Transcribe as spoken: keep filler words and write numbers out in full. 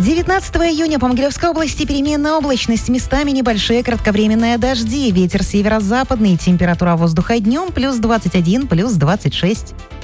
девятнадцатого июня по Могилевской области переменная облачность, местами небольшие кратковременные дожди. Ветер северо-западный, температура воздуха днем плюс двадцать один, плюс двадцать шесть.